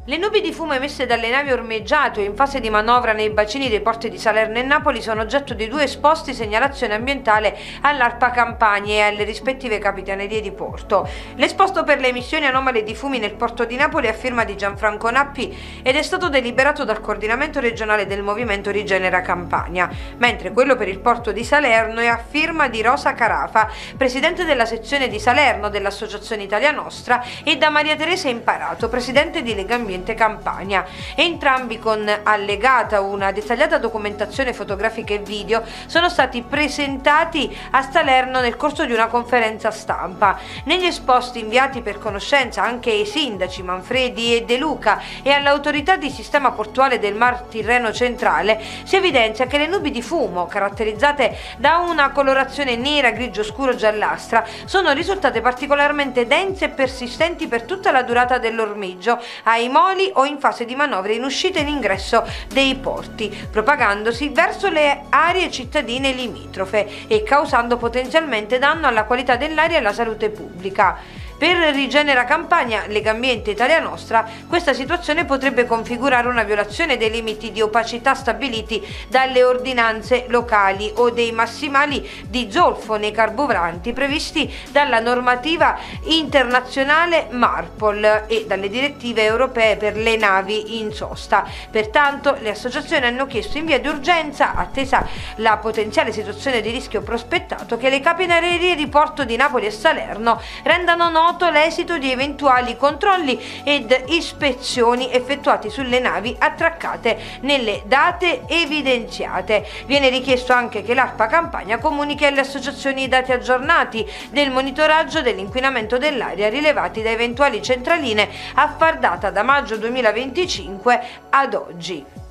Le nubi di fumo emesse dalle navi ormeggiate o in fase di manovra nei bacini dei porti di Salerno e Napoli sono oggetto di 2 esposti segnalazione ambientale all'ARPA Campania e alle rispettive capitanerie di porto. L'esposto per le emissioni anomale di fumi nel porto di Napoli è a firma di Gianfranco Nappi ed è stato deliberato dal coordinamento regionale del movimento Rigenera Campania, mentre quello per il porto di Salerno è a firma di Rosa Carafa, presidente della sezione di Salerno dell'Associazione Italia Nostra, e da Maria Teresa Imparato, presidente di Legambiente Campania, entrambi con allegata una dettagliata documentazione fotografica e video sono stati presentati a Salerno nel corso di una conferenza stampa. Negli esposti inviati per conoscenza anche ai sindaci Manfredi e De Luca e all'autorità di sistema portuale del Mar Tirreno centrale si evidenzia che le nubi di fumo, caratterizzate da una colorazione nera, grigio scuro, giallastra, sono risultate particolarmente dense e persistenti per tutta la durata dell'ormeggio ai moli o in fase di manovre in uscita e in ingresso dei porti, propagandosi verso le aree cittadine limitrofe e causando potenzialmente danno alla qualità dell'aria e alla salute pubblica. Per Rigenera Campania, Legambiente Italia Nostra, questa situazione potrebbe configurare una violazione dei limiti di opacità stabiliti dalle ordinanze locali o dei massimali di zolfo nei carburanti previsti dalla normativa internazionale MARPOL e dalle direttive europee per le navi in sosta. Pertanto le associazioni hanno chiesto in via d'urgenza, attesa la potenziale situazione di rischio prospettato, che le capitanerie di porto di Napoli e Salerno rendano noto l'esito di eventuali controlli ed ispezioni effettuati sulle navi attraccate nelle date evidenziate. Viene richiesto anche che l'ARPA Campania comunichi alle associazioni i dati aggiornati del monitoraggio dell'inquinamento dell'aria rilevati da eventuali centraline a far data da maggio 2025 ad oggi.